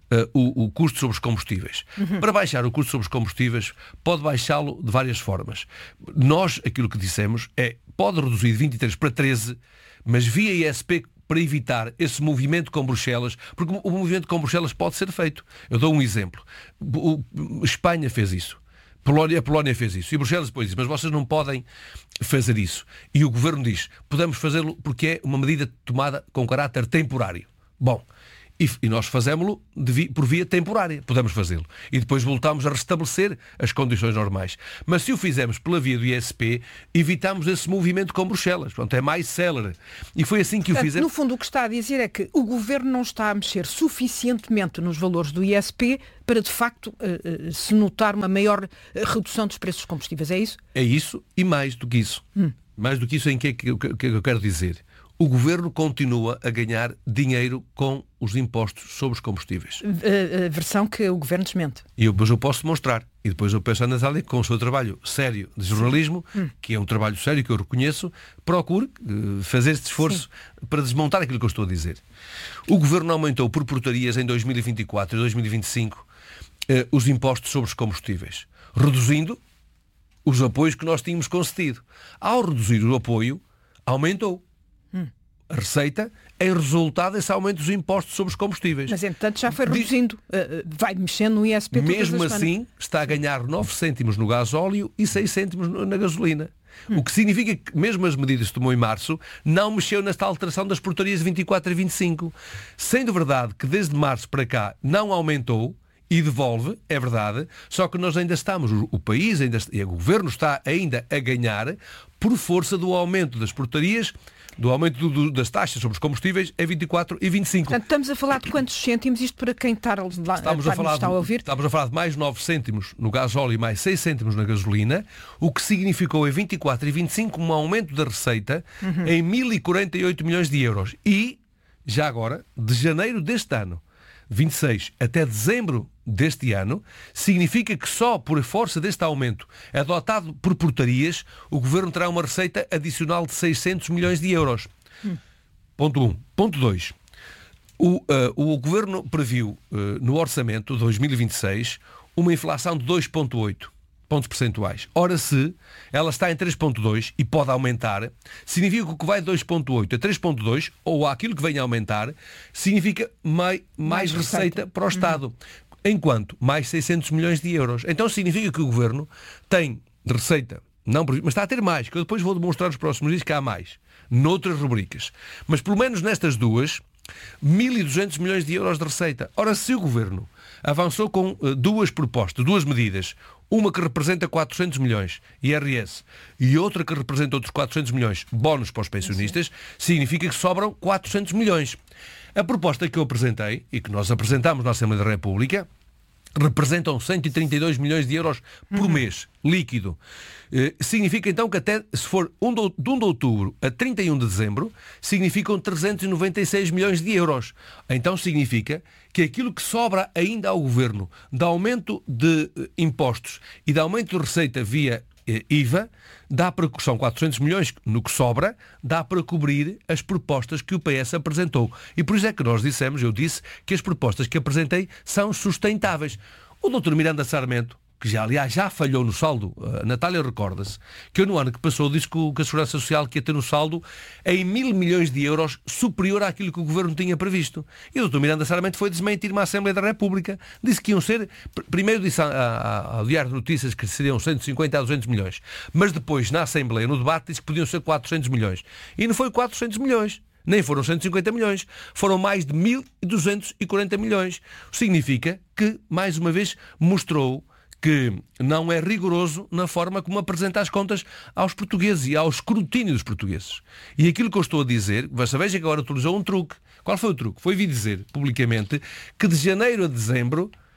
uh, o, o custo sobre os combustíveis. Uhum. Para baixar o custo sobre os combustíveis, pode baixá-lo de várias formas. Nós, aquilo que dissemos é, pode reduzir de vinte e três para treze, mas via I S P para evitar esse movimento com Bruxelas, porque o movimento com Bruxelas pode ser feito. Eu dou um exemplo. O, Espanha fez isso. Polónia, a Polónia fez isso. E Bruxelas depois disse, mas vocês não podem fazer isso. E o Governo diz, podemos fazê-lo porque é uma medida tomada com caráter temporário. Bom, e, e nós fazemos-lo por via temporária. Podemos fazê-lo. E depois voltamos a restabelecer as condições normais. Mas se o fizermos pela via do I S P, evitamos esse movimento com Bruxelas. Portanto, é mais célere. E foi assim que Portanto, o fizemos. No fundo, o que está a dizer é que o Governo não está a mexer suficientemente nos valores do I S P para, de facto, uh, uh, se notar uma maior redução dos preços dos combustíveis. É isso? É isso e mais do que isso. Hum. Mais do que isso em que é que eu, que eu quero dizer? O Governo continua a ganhar dinheiro com os impostos sobre os combustíveis. A, a versão que o Governo desmente. E eu, depois eu posso demonstrar. E depois eu peço à Natália que, com o seu trabalho sério de jornalismo, hum. que é um trabalho sério que eu reconheço, procure uh, fazer este esforço Sim. para desmontar aquilo que eu estou a dizer. O Governo aumentou por portarias em dois mil e vinte e quatro e dois mil e vinte e cinco uh, os impostos sobre os combustíveis, reduzindo os apoios que nós tínhamos concedido. Ao reduzir o apoio, aumentou a receita em resultado desse aumento dos impostos sobre os combustíveis. Mas, entretanto, já foi reduzindo. Uh, vai mexendo no I S P. Mesmo assim, está a ganhar nove cêntimos no gasóleo e seis cêntimos na gasolina. Hum. O que significa que, mesmo as medidas que tomou em março, não mexeu nesta alteração das portarias de vinte e quatro e vinte e cinco. Sendo verdade que, desde março para cá, não aumentou, e devolve, é verdade, só que nós ainda estamos, o país, ainda, e o Governo está ainda a ganhar por força do aumento das portarias, do aumento do, do, das taxas sobre os combustíveis em vinte e quatro e vinte e cinco. Portanto, estamos a falar de quantos cêntimos, isto para quem está, lá, estamos a falar está a ouvir? Estamos a falar de mais nove cêntimos no gasóleo e mais seis cêntimos na gasolina, o que significou em vinte e quatro e vinte e cinco um aumento da receita uhum. em mil e quarenta e oito milhões de euros. E, já agora, de janeiro deste ano, vinte e seis até dezembro deste ano, significa que só por força deste aumento adotado por portarias, o Governo terá uma receita adicional de seiscentos milhões de euros. Hum. Ponto um. Ponto dois. O, uh, o Governo previu uh, no orçamento de dois mil e vinte e seis uma inflação de dois vírgula oito pontos percentuais. Ora, se ela está em três vírgula dois e pode aumentar, significa que o que vai de dois vírgula oito a três vírgula dois, ou aquilo que venha a aumentar, significa mais, mais, mais receita. receita para o Estado. Uhum. Enquanto mais seiscentos milhões de euros. Então significa que o Governo tem de receita, não, mas está a ter mais, que eu depois vou demonstrar nos próximos dias que há mais, noutras rubricas. Mas pelo menos nestas duas, mil e duzentos milhões de euros de receita. Ora, se o Governo avançou com uh, duas propostas, duas medidas, uma que representa quatrocentos milhões, I R S, e outra que representa outros quatrocentos milhões, bónus para os pensionistas, significa que sobram quatrocentos milhões. A proposta que eu apresentei, e que nós apresentámos na Assembleia da República, representam cento e trinta e dois milhões de euros por uhum. mês, líquido. Eh, significa então que até, se for um de, de um de outubro a trinta e um de dezembro, significam trezentos e noventa e seis milhões de euros. Então significa que aquilo que sobra ainda ao Governo de aumento de eh, impostos e de aumento de receita via I V A, dá para, são quatrocentos milhões no que sobra, dá para cobrir as propostas que o P S apresentou. E por isso é que nós dissemos, eu disse, que as propostas que apresentei são sustentáveis. O doutor Miranda Sarmento, que já, aliás, já falhou no saldo, a Natália recorda-se, que eu no ano que passou disse que a Segurança Social que ia ter no saldo em mil milhões de euros superior àquilo que o Governo tinha previsto. E o doutor Miranda Sarmento foi desmentir-me à Assembleia da República. Disse que iam ser, primeiro disse ao Diário de Notícias que seriam cento e cinquenta a duzentos milhões, mas depois na Assembleia, no debate, disse que podiam ser quatrocentos milhões. E não foi quatrocentos milhões. Nem foram cento e cinquenta milhões, foram mais de mil duzentos e quarenta milhões. O que significa que, mais uma vez, mostrou que não é rigoroso na forma como apresenta as contas aos portugueses e ao escrutínio dos portugueses. E aquilo que eu estou a dizer, você veja que agora utilizou um truque. Qual foi o truque? Foi vir dizer publicamente que de janeiro a dezembro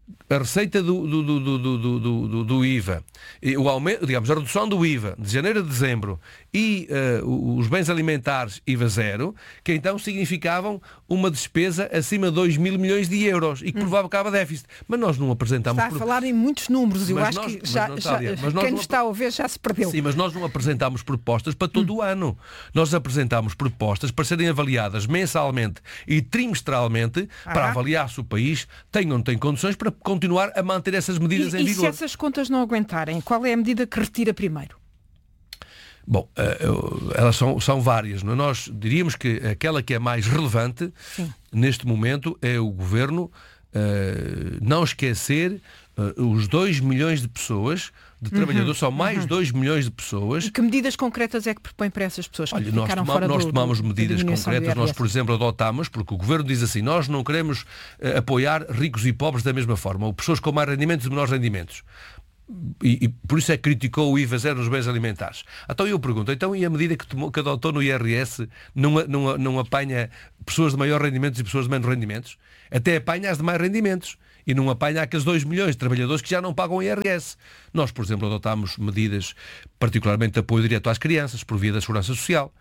a receita do, do, do, do, do, do, do I V A, o aumento, digamos, a redução do I V A de janeiro a dezembro e uh, os bens alimentares I V A zero, que então significavam uma despesa acima de dois mil milhões de euros e que provocava déficit. Mas nós não apresentámos... Está a falar em muitos números, eu mas acho nós, que já, mas já, mas nós quem não... nos está a ouvir já se perdeu. Sim, mas nós não apresentámos propostas para todo hum. o ano. Nós apresentámos propostas para serem avaliadas mensalmente e trimestralmente ah. para avaliar se o país tem ou não tem condições para continuar a manter essas medidas e, em e vigor. E se essas contas não aguentarem, qual é a medida que retira primeiro? Bom, uh, elas são, são várias. Não é? Nós diríamos que aquela que é mais relevante Sim. neste momento é o Governo uh, não esquecer uh, os dois milhões de pessoas, de trabalhadores, uhum. são mais uhum. dois milhões de pessoas. E que medidas concretas é que propõe para essas pessoas? Olha, que nós, ficaram toma, fora nós do, tomamos do, medidas concretas, nós, por exemplo, adotámos, porque o Governo diz assim, nós não queremos uh, apoiar ricos e pobres da mesma forma, ou pessoas com mais rendimentos e menores rendimentos. E, e por isso é que criticou o I V A zero nos bens alimentares. Então eu pergunto, então e a medida que, tomou, que adotou no I R S não, não, não apanha pessoas de maior rendimentos e pessoas de menos rendimentos? Até apanha as de mais rendimentos. E não apanha aqueles dois milhões de trabalhadores que já não pagam I R S. Nós, por exemplo, adotámos medidas, particularmente de apoio direto às crianças, por via da Segurança Social.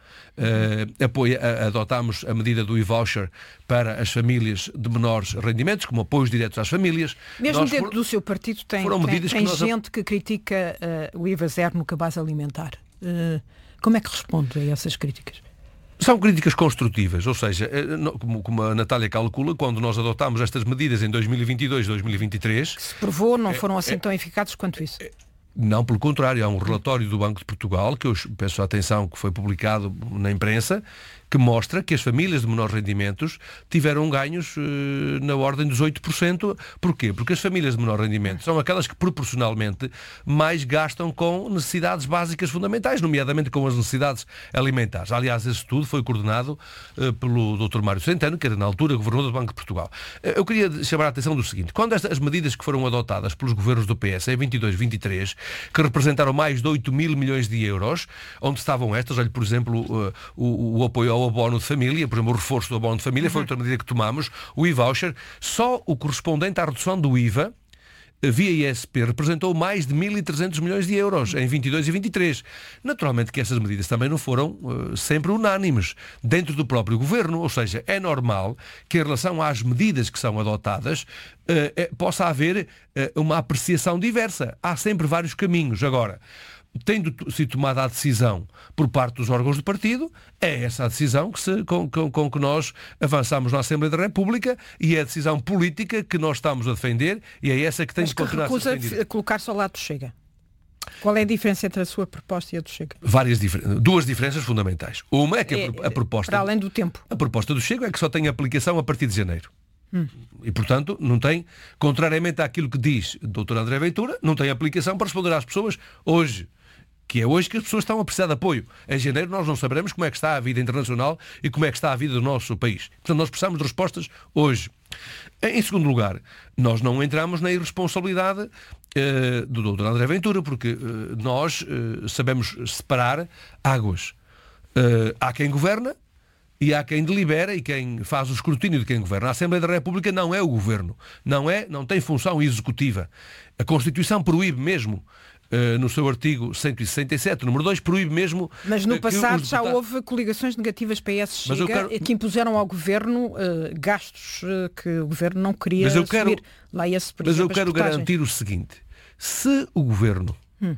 Uh, apoio, a, adotámos a medida do e-voucher para as famílias de menores rendimentos, como apoios diretos às famílias. Mesmo nós, dentro for, do seu partido tem, tem, tem que nós... gente que critica uh, o I V A zero no cabaz alimentar. Uh, como é que responde a essas críticas? São críticas construtivas, ou seja, como a Natália calcula, quando nós adotámos estas medidas em dois mil e vinte e dois, dois mil e vinte e três... Que se provou, não foram assim é, tão eficazes quanto isso. É, não, pelo contrário, há um relatório do Banco de Portugal, que eu peço a atenção, que foi publicado na imprensa, que mostra que as famílias de menores rendimentos tiveram ganhos eh, na ordem dos oito por cento. Porquê? Porque as famílias de menor rendimento são aquelas que proporcionalmente mais gastam com necessidades básicas fundamentais, nomeadamente com as necessidades alimentares. Aliás, esse estudo foi coordenado eh, pelo doutor Mário Centeno, que era na altura governador do Banco de Portugal. Eh, eu queria chamar a atenção do seguinte, quando estas, as medidas que foram adotadas pelos governos do P S em vinte e dois, vinte e três, que representaram mais de oito mil milhões de euros, onde estavam estas, olha, por exemplo, uh, o, o apoio ao abono de família, por exemplo, o reforço do abono de família, uhum. foi outra medida que tomamos, o e-voucher, só o correspondente à redução do I V A, via I S P, representou mais de mil e trezentos milhões de euros em vinte e dois e vinte e três. Naturalmente que essas medidas também não foram uh, sempre unânimes dentro do próprio governo, ou seja, é normal que em relação às medidas que são adotadas uh, é, possa haver uh, uma apreciação diversa. Há sempre vários caminhos. Agora, tendo sido tomada a decisão por parte dos órgãos do partido, é essa a decisão que se, com, com, com que nós avançamos na Assembleia da República e é a decisão política que nós estamos a defender e é essa que tem Mas de continuar que recusa a ser defendida. A colocar-se ao lado do Chega. Qual é a diferença entre a sua proposta e a do Chega? Várias diferenças. Duas diferenças fundamentais. Uma é que a, a proposta... Para além do tempo. A proposta do Chega é que só tem aplicação a partir de janeiro. Hum. E, portanto, não tem, contrariamente àquilo que diz o doutor André Ventura, não tem aplicação para responder às pessoas hoje. Que é hoje que as pessoas estão a precisar de apoio. Em janeiro nós não saberemos como é que está a vida internacional e como é que está a vida do nosso país. Portanto, nós precisamos de respostas hoje. Em segundo lugar, nós não entramos na irresponsabilidade uh, do doutor André Ventura, porque uh, nós uh, sabemos separar águas. Uh, há quem governa e há quem delibera e quem faz o escrutínio de quem governa. A Assembleia da República não é o governo. Não é, não tem função executiva. A Constituição proíbe mesmo, Uh, no seu artigo cento e sessenta e sete, número dois, proíbe mesmo... Mas no uh, passado deputados... já houve coligações negativas P S-Chega quero... que impuseram ao Governo uh, gastos uh, que o Governo não queria mas eu assumir. Quero... Lá esse, por Mas exemplo, eu quero garantir o seguinte, se o Governo hum.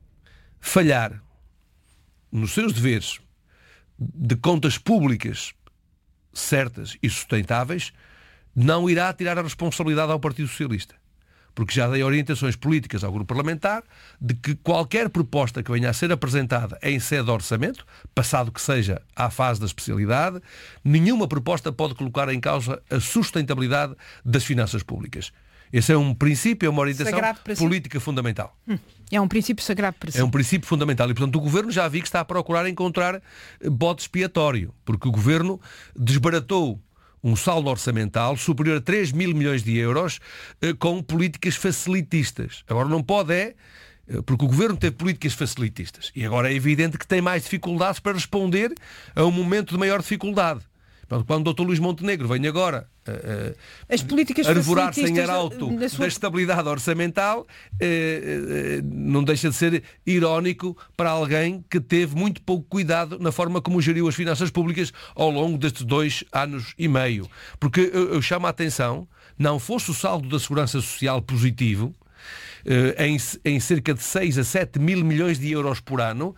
falhar nos seus deveres de contas públicas certas e sustentáveis, não irá tirar a responsabilidade ao Partido Socialista. Porque já dei orientações políticas ao grupo parlamentar de que qualquer proposta que venha a ser apresentada em sede de orçamento, passado que seja à fase da especialidade, nenhuma proposta pode colocar em causa a sustentabilidade das finanças públicas. Esse é um princípio, é uma orientação política fundamental. Hum, é um princípio sagrado para si. É um princípio fundamental e, portanto, o Governo já vi que está a procurar encontrar bode expiatório, porque o Governo desbaratou um saldo orçamental superior a três mil milhões de euros eh, com políticas facilitistas. Agora não pode é, porque o Governo teve políticas facilitistas e agora é evidente que tem mais dificuldades para responder a um momento de maior dificuldade. Quando o doutor Luís Montenegro vem agora uh, As políticas arvorar-se em facilitistas arauto da sua- da estabilidade orçamental, uh, uh, não deixa de ser irónico para alguém que teve muito pouco cuidado na forma como geriu as finanças públicas ao longo destes dois anos e meio. Porque eu, eu chamo a atenção, não fosse o saldo da Segurança Social positivo, uh, em, em cerca de seis a sete mil milhões de euros por ano,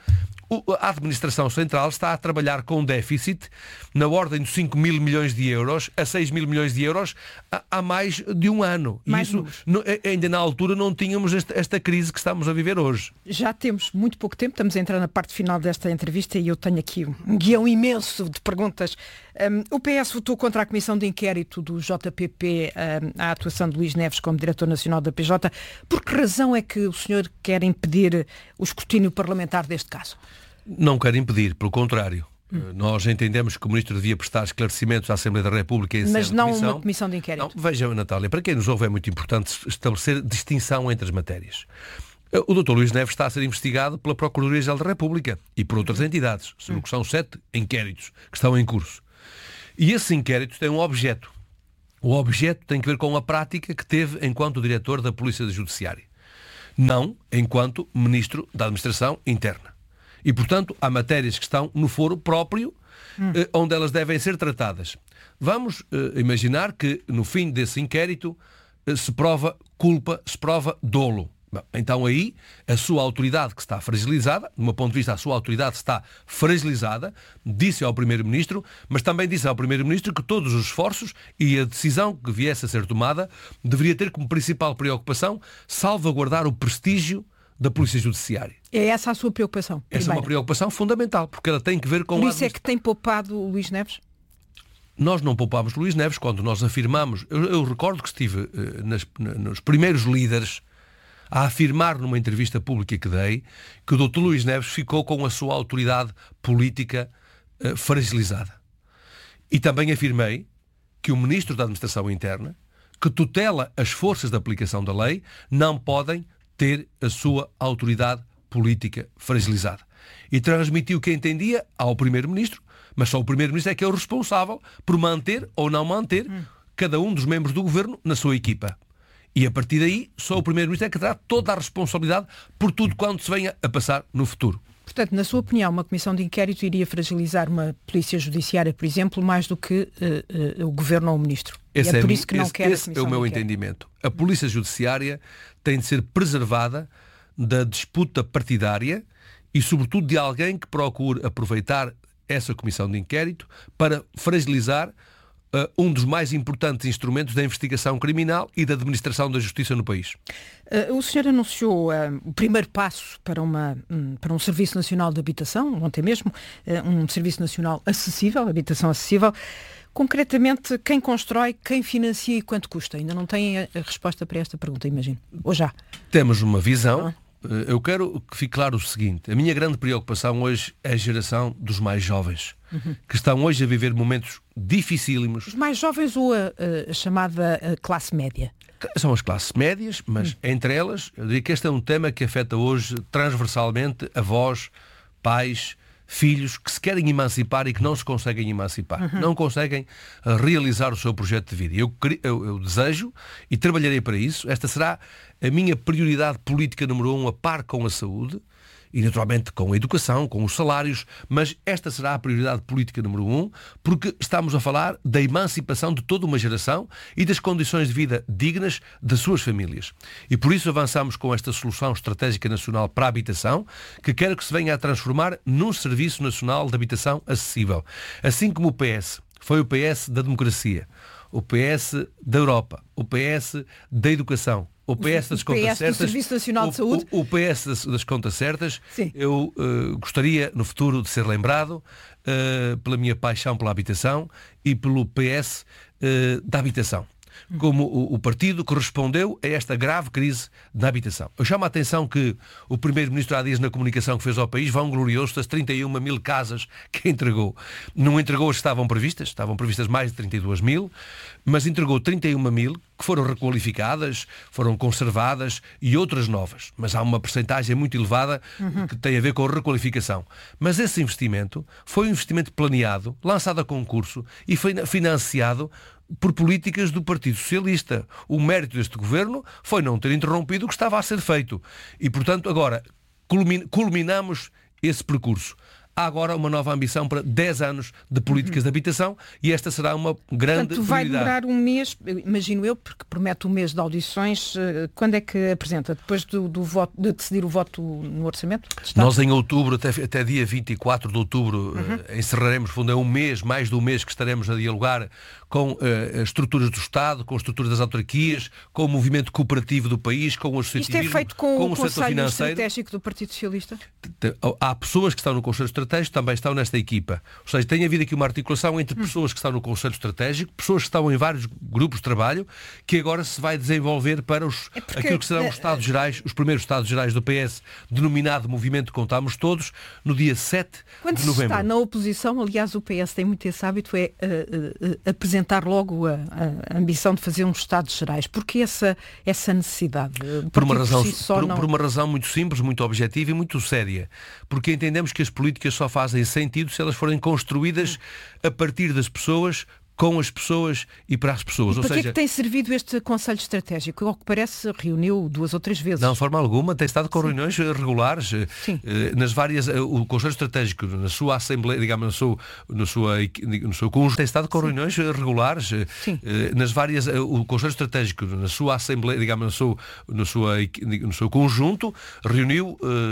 a Administração Central está a trabalhar com déficit na ordem de cinco mil milhões de euros a seis mil milhões de euros há, há mais de um ano. E Mais isso, no, ainda na altura, não tínhamos esta, esta crise que estamos a viver hoje. Já temos muito pouco tempo, estamos a entrar na parte final desta entrevista e eu tenho aqui um guião imenso de perguntas. Um, o P S votou contra a comissão de inquérito do J P P um, à atuação de Luís Neves como diretor nacional da P J. Por que razão é que o senhor quer impedir o escrutínio parlamentar deste caso? Não quero impedir, pelo contrário. Hum. Nós entendemos que o Ministro devia prestar esclarecimentos à Assembleia da República em Mas sede de não comissão. uma comissão de inquérito. Não, veja, Natália, para quem nos ouve é muito importante estabelecer distinção entre as matérias. O doutor Luís Neves está a ser investigado pela Procuradoria-Geral da República e por outras entidades. São sete inquéritos que estão em curso. E esses inquéritos têm um objeto. O objeto tem que ver com a prática que teve enquanto diretor da Polícia Judiciária. Não enquanto Ministro da Administração Interna. E, portanto, há matérias que estão no foro próprio, hum. eh, onde elas devem ser tratadas. Vamos eh, imaginar que, no fim desse inquérito, eh, se prova culpa, se prova dolo. Bom, então aí, a sua autoridade que está fragilizada, do meu ponto de vista, a sua autoridade está fragilizada, disse ao Primeiro-Ministro, mas também disse ao Primeiro-Ministro que todos os esforços e a decisão que viesse a ser tomada deveria ter como principal preocupação salvaguardar o prestígio da Polícia Judiciária. É essa a sua preocupação? Essa primeira. é uma preocupação fundamental, porque ela tem que ver com... Por a isso é que tem poupado o Luís Neves? Nós não poupámos Luís Neves quando nós afirmamos... Eu, eu recordo que estive uh, nas, nos primeiros líderes a afirmar numa entrevista pública que dei que o doutor Luís Neves ficou com a sua autoridade política uh, fragilizada. E também afirmei que o Ministro da Administração Interna, que tutela as forças de aplicação da lei, não podem ter a sua autoridade política fragilizada. E transmitiu o que entendia ao Primeiro-Ministro, mas só o Primeiro-Ministro é que é o responsável por manter ou não manter hum. cada um dos membros do Governo na sua equipa. E a partir daí, só o Primeiro-Ministro é que terá toda a responsabilidade por tudo quanto se venha a passar no futuro. Portanto, na sua opinião, uma comissão de inquérito iria fragilizar uma polícia judiciária, por exemplo, mais do que uh, uh, o Governo ou o Ministro? Esse e é por é, isso que não esse, quer esse a comissão é o meu de inquérito. entendimento. A Polícia Judiciária tem de ser preservada da disputa partidária e, sobretudo, de alguém que procure aproveitar essa comissão de inquérito para fragilizar uh, um dos mais importantes instrumentos da investigação criminal e da administração da justiça no país. Uh, o senhor anunciou uh, o primeiro passo para, uma, um, para um Serviço Nacional de Habitação, ontem mesmo, uh, um Serviço Nacional acessível, habitação acessível. Concretamente, quem constrói, quem financia e quanto custa? Ainda não tem a, a resposta para esta pergunta, imagino. Ou já? Temos uma visão. Eu quero que fique claro o seguinte. A minha grande preocupação hoje é a geração dos mais jovens, uhum. que estão hoje a viver momentos dificílimos. Os mais jovens ou a, a chamada a classe média? São as classes médias, mas uhum. entre elas, eu diria que este é um tema que afeta hoje transversalmente avós, pais, filhos que se querem emancipar e que não se conseguem emancipar, uhum. não conseguem uh, realizar o seu projeto de vida. Eu, eu, eu desejo e trabalharei para isso. Esta será a minha prioridade política número um, a par com a saúde e naturalmente com a educação, com os salários, mas esta será a prioridade política número um, porque estamos a falar da emancipação de toda uma geração e das condições de vida dignas das suas famílias. E por isso avançamos com esta solução estratégica nacional para a habitação, que quero que se venha a transformar num Serviço Nacional de Habitação acessível. Assim como o P S foi o P S da democracia, o P S da Europa, o P S da educação, o P S das contas P S certas, do Serviço Nacional de Saúde. O, o P S das, das contas certas. Sim. Eu uh, gostaria no futuro de ser lembrado uh, pela minha paixão pela habitação e pelo P S uh, da habitação. como o, o partido que respondeu a esta grave crise na habitação. Eu chamo a atenção que o primeiro-ministro há dias na comunicação que fez ao país vangloriou-se das trinta e uma mil casas que entregou. Não entregou as que estavam previstas, estavam previstas mais de trinta e duas mil, mas entregou trinta e uma mil que foram requalificadas, foram conservadas e outras novas. Mas há uma percentagem muito elevada uhum. que tem a ver com a requalificação. Mas esse investimento foi um investimento planeado, lançado a concurso e foi financiado por políticas do Partido Socialista. O mérito deste governo foi não ter interrompido o que estava a ser feito. E, portanto, agora culminamos esse percurso. Há agora uma nova ambição para dez anos de políticas uhum. de habitação e esta será uma grande Portanto, vai prioridade. demorar um mês, imagino eu, porque promete um mês de audições. Quando é que apresenta? Depois do, do voto, de decidir o voto no orçamento? Nós em outubro, até, até dia vinte e quatro de outubro, uhum. eh, encerraremos, fundo, é um mês, mais de um mês que estaremos a dialogar com eh, as estruturas do Estado, com as estruturas das autarquias, com o movimento cooperativo do país, com o associativismo, Isto é feito com, com o o setor Conselho financeiro. Estratégico do Partido Socialista? Há pessoas que estão no Conselho Estratégico, também estão nesta equipa. Ou seja, tem havido aqui uma articulação entre pessoas que estão no Conselho Estratégico, pessoas que estão em vários grupos de trabalho, que agora se vai desenvolver para os, é porque, aquilo que serão os Estados Gerais, os primeiros Estados Gerais do P S, denominado Movimento Contamos Todos, no dia sete Quando de novembro. Quando se está na oposição, aliás, o P S tem muito esse hábito, é uh, uh, apresentar logo a, a ambição de fazer uns Estados Gerais. Porquê essa, essa necessidade? Por uma, razão, por, si só por, não... por uma razão muito simples, muito objetiva e muito séria. Porque entendemos que as políticas só fazem sentido se elas forem construídas a partir das pessoas, com as pessoas e para as pessoas. E ou para seja, que é que tem servido este Conselho Estratégico? Ao que parece, reuniu duas ou três vezes. Não, de forma alguma, tem estado com Sim. reuniões regulares. Sim. Nas várias, o Conselho Estratégico, na sua Assembleia, digamos, no seu, no sua, no seu conjunto, tem estado com Sim. reuniões regulares. Sim. Nas várias, o Conselho Estratégico, na sua Assembleia, digamos, no seu, no sua, no seu conjunto, reuniu